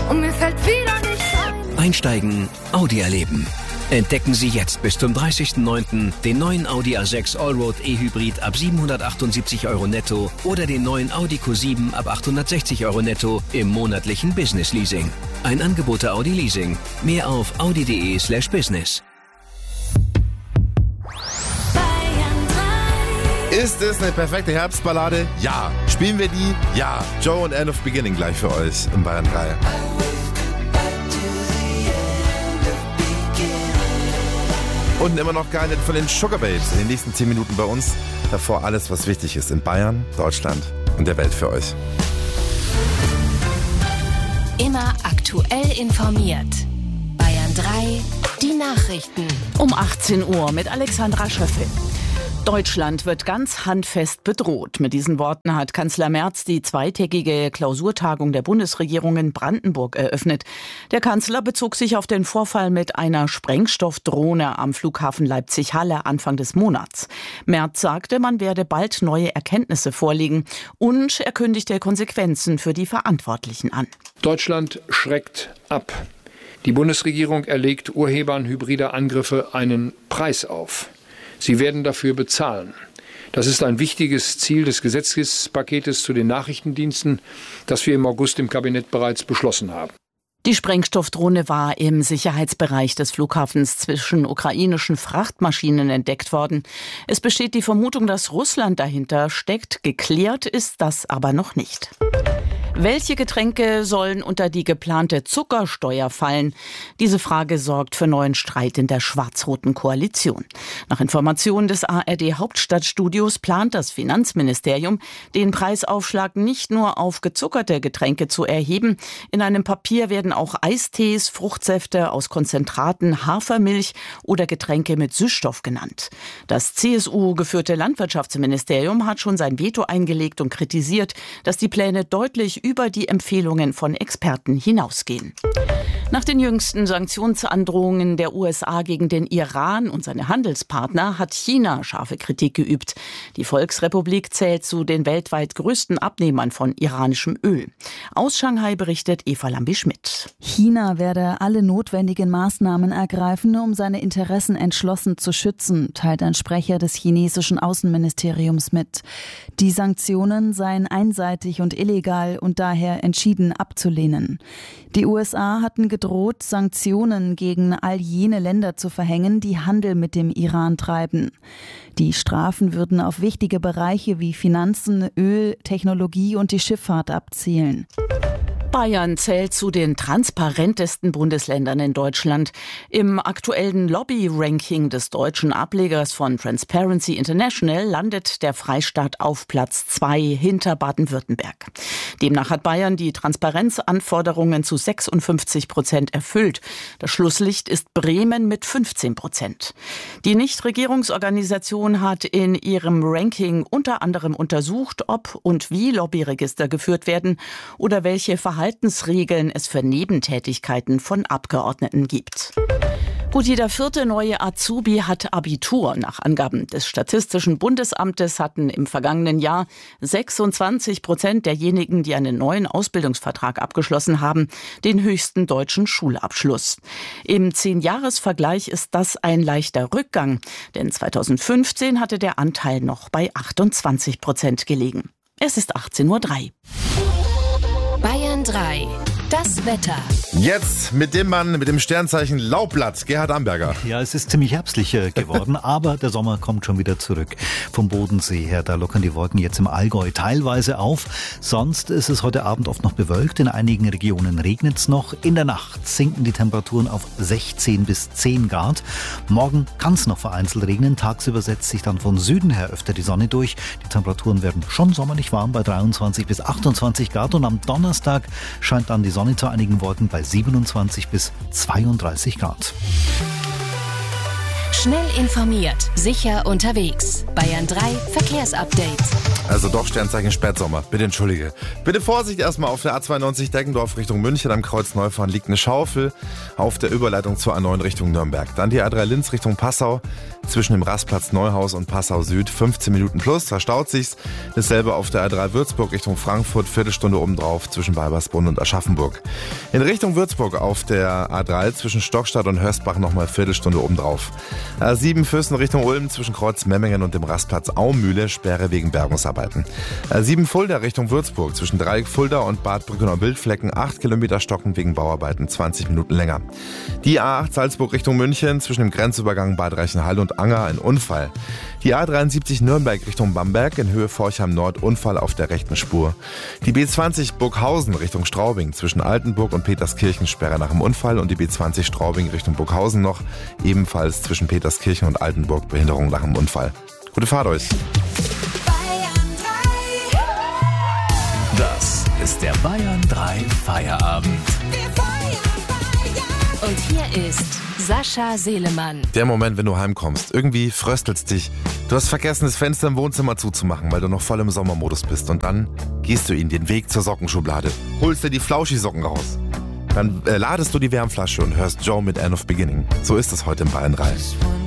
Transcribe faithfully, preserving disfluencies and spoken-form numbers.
und mir fällt wieder nichts ein. Einsteigen, Audi erleben. Entdecken Sie jetzt bis zum dreißigsten neunten den neuen Audi A sechs Allroad E-Hybrid ab siebenhundertachtundsiebzig Euro netto oder den neuen Audi Q sieben ab achthundertsechzig Euro netto im monatlichen Business Leasing. Ein Angebot der Audi Leasing. Mehr auf audi.de slash business. Ist es eine perfekte Herbstballade? Ja. Spielen wir die? Ja. Joe und End of Beginning gleich für euch in Bayern drei. Und immer noch geil von den Sugar Babes in den nächsten zehn Minuten bei uns. Davor alles, was wichtig ist in Bayern, Deutschland und der Welt für euch. Immer aktuell informiert. Bayern drei, die Nachrichten. Um achtzehn Uhr mit Alexandra Schöffel. Deutschland wird ganz handfest bedroht. Mit diesen Worten hat Kanzler Merz die zweitägige Klausurtagung der Bundesregierung in Brandenburg eröffnet. Der Kanzler bezog sich auf den Vorfall mit einer Sprengstoffdrohne am Flughafen Leipzig-Halle Anfang des Monats. Merz sagte, man werde bald neue Erkenntnisse vorlegen und er kündigte Konsequenzen für die Verantwortlichen an. Deutschland schreckt ab. Die Bundesregierung erlegt Urhebern hybrider Angriffe einen Preis auf. Sie werden dafür bezahlen. Das ist ein wichtiges Ziel des Gesetzespaketes zu den Nachrichtendiensten, das wir im August im Kabinett bereits beschlossen haben. Die Sprengstoffdrohne war im Sicherheitsbereich des Flughafens zwischen ukrainischen Frachtmaschinen entdeckt worden. Es besteht die Vermutung, dass Russland dahinter steckt. Geklärt ist das aber noch nicht. Welche Getränke sollen unter die geplante Zuckersteuer fallen? Diese Frage sorgt für neuen Streit in der schwarz-roten Koalition. Nach Informationen des A R D-Hauptstadtstudios plant das Finanzministerium, den Preisaufschlag nicht nur auf gezuckerte Getränke zu erheben. In einem Papier werden auch Eistees, Fruchtsäfte aus Konzentraten, Hafermilch oder Getränke mit Süßstoff genannt. Das C S U-geführte Landwirtschaftsministerium hat schon sein Veto eingelegt und kritisiert, dass die Pläne deutlich über die Empfehlungen von Experten hinausgehen. Nach den jüngsten Sanktionsandrohungen der U S A gegen den Iran und seine Handelspartner hat China scharfe Kritik geübt. Die Volksrepublik zählt zu den weltweit größten Abnehmern von iranischem Öl. Aus Shanghai berichtet Eva Lambi-Schmidt. China werde alle notwendigen Maßnahmen ergreifen, um seine Interessen entschlossen zu schützen, teilt ein Sprecher des chinesischen Außenministeriums mit. Die Sanktionen seien einseitig und illegal und daher entschieden abzulehnen. Die U S A hatten gedroht, Sanktionen gegen all jene Länder zu verhängen, die Handel mit dem Iran treiben. Die Strafen würden auf wichtige Bereiche wie Finanzen, Öl, Technologie und die Schifffahrt abzielen. Bayern zählt zu den transparentesten Bundesländern in Deutschland. Im aktuellen Lobby-Ranking des deutschen Ablegers von Transparency International landet der Freistaat auf Platz zwei hinter Baden-Württemberg. Demnach hat Bayern die Transparenzanforderungen zu sechsundfünfzig Prozent erfüllt. Das Schlusslicht ist Bremen mit fünfzehn Prozent. Die Nichtregierungsorganisation hat in ihrem Ranking unter anderem untersucht, ob und wie Lobbyregister geführt werden oder welche Verhaltensregeln Verhaltensregeln es für Nebentätigkeiten von Abgeordneten gibt. Gut jeder vierte neue Azubi hat Abitur. Nach Angaben des Statistischen Bundesamtes hatten im vergangenen Jahr sechsundzwanzig Prozent derjenigen, die einen neuen Ausbildungsvertrag abgeschlossen haben, den höchsten deutschen Schulabschluss. Im Zehn-Jahres-Vergleich ist das ein leichter Rückgang, denn zweitausendfünfzehn hatte der Anteil noch bei achtundzwanzig Prozent gelegen. Es ist achtzehn Uhr drei. Bayern drei. Das Wetter. Jetzt mit dem Mann mit dem Sternzeichen Laubblatt, Gerhard Amberger. Ja, es ist ziemlich herbstlich geworden, aber der Sommer kommt schon wieder zurück. Vom Bodensee her, da lockern die Wolken jetzt im Allgäu teilweise auf. Sonst ist es heute Abend oft noch bewölkt. In einigen Regionen regnet es noch. In der Nacht sinken die Temperaturen auf sechzehn bis zehn Grad. Morgen kann es noch vereinzelt regnen. Tagsüber setzt sich dann von Süden her öfter die Sonne durch. Die Temperaturen werden schon sommerlich warm bei dreiundzwanzig bis achtundzwanzig Grad. Und am Donnerstag scheint dann die Sonne zu einigen Wolken bei siebenundzwanzig bis zweiunddreißig Grad. Schnell informiert, sicher unterwegs. Bayern drei Verkehrsupdate. Also doch Sternzeichen Spätsommer. Bitte entschuldige. Bitte Vorsicht erstmal auf der A zweiundneunzig Deggendorf Richtung München. Am Kreuz Neufahren liegt eine Schaufel auf der Überleitung zur A neun Richtung Nürnberg. Dann die A drei Linz Richtung Passau. Zwischen dem Rastplatz Neuhaus und Passau Süd fünfzehn Minuten plus. Da staut sich's. Dasselbe auf der A drei Würzburg Richtung Frankfurt. Viertelstunde obendrauf zwischen Balbersbrunn und Aschaffenburg. In Richtung Würzburg auf der A drei zwischen Stockstadt und Hörsbach nochmal Viertelstunde obendrauf. A sieben Fürsten Richtung Ulm zwischen Kreuz Memmingen und dem Rastplatz Aumühle. Sperre wegen Bergungsarbeit. A sieben Fulda Richtung Würzburg zwischen Dreieck Fulda und Bad Brückenau-Wildflecken acht Kilometer stockend wegen Bauarbeiten, zwanzig Minuten länger. Die A acht Salzburg Richtung München zwischen dem Grenzübergang Bad Reichenhall und Anger ein Unfall. Die A dreiundsiebzig Nürnberg Richtung Bamberg in Höhe Forchheim Nord Unfall auf der rechten Spur. Die B zwanzig Burghausen Richtung Straubing zwischen Altenburg und Peterskirchen Sperre nach dem Unfall und die B zwanzig Straubing Richtung Burghausen noch ebenfalls zwischen Peterskirchen und Altenburg Behinderung nach dem Unfall. Gute Fahrt euch! Das ist der Bayern drei Feierabend. Und hier ist Sascha Selemann. Der Moment, wenn du heimkommst. Irgendwie fröstelst dich. Du hast vergessen, das Fenster im Wohnzimmer zuzumachen, weil du noch voll im Sommermodus bist. Und dann gehst du ihn den Weg zur Sockenschublade, holst dir die Flauschi-Socken raus. Dann äh, ladest du die Wärmflasche und hörst Joe mit End of Beginning. So ist es heute im Bayern drei.